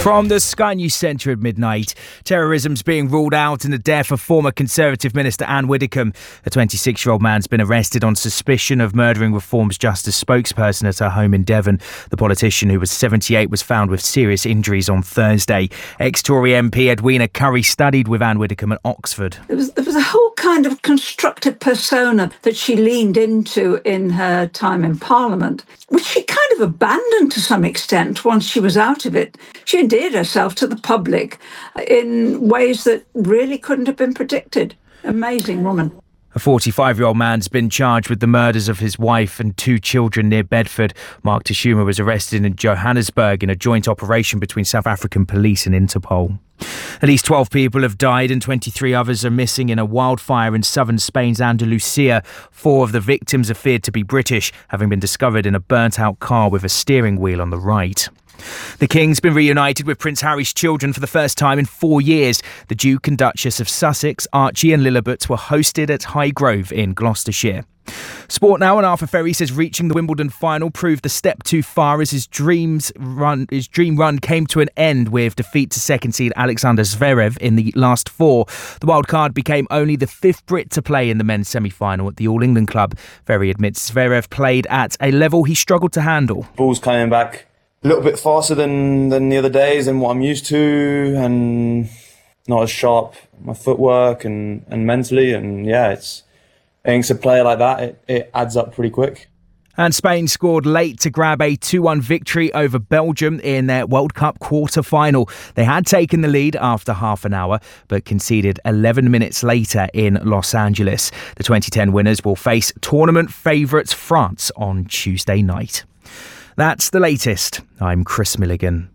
From the Sky News Centre at midnight, terrorism's being ruled out in the death of former Conservative Minister Anne Widdecombe. A 26-year-old man's been arrested on suspicion of murdering Reform's Justice spokesperson at her home in Devon. The politician, who was 78, was found with serious injuries on Thursday. Ex-Tory MP Edwina Currie studied with Anne Widdecombe at Oxford. There was a whole kind of constructed persona that she leaned into in her time in Parliament, which she kind of abandoned to some extent once she was out of it. She endeared herself to the public in ways that really couldn't have been predicted. Amazing woman. A 45-year-old man's been charged with the murders of his wife and 2 children near Bedford. Mark Tashuma was arrested in Johannesburg in a joint operation between South African police and Interpol. At least 12 people have died and 23 others are missing in a wildfire in southern Spain's Andalusia. 4 of the victims are feared to be British, having been discovered in a burnt-out car with a steering wheel on the right. The King's been reunited with Prince Harry's children for the first time in 4 years. The Duke and Duchess of Sussex, Archie and Lilibet, were hosted at Highgrove in Gloucestershire. Sport now, and Arthur Ferry says reaching the Wimbledon final proved a step too far as his dream run came to an end with defeat to second seed Alexander Zverev in the last 4. The wildcard became only the 5th Brit to play in the men's semi-final at the All England club. Ferry admits Zverev played at a level he struggled to handle. Ball's coming back a little bit faster than the other days and what I'm used to, and not as sharp my footwork and mentally, and it's against a player like that, it adds up pretty quick. And Spain scored late to grab a 2-1 victory over Belgium in their World Cup quarter-final. They had taken the lead after half an hour, but conceded 11 minutes later in Los Angeles. The 2010 winners will face tournament favourites France on Tuesday night. That's the latest. I'm Chris Milligan.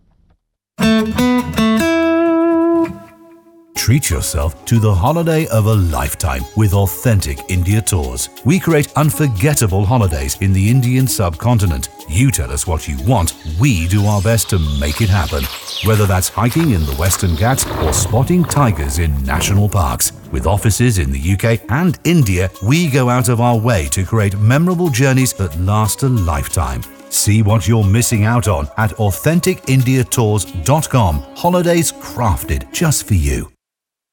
Treat yourself to the holiday of a lifetime with Authentic India Tours. We create unforgettable holidays in the Indian subcontinent. You tell us what you want, we do our best to make it happen. Whether that's hiking in the Western Ghats or spotting tigers in national parks. With offices in the UK and India, we go out of our way to create memorable journeys that last a lifetime. See what you're missing out on at AuthenticIndiaTours.com. Holidays crafted just for you.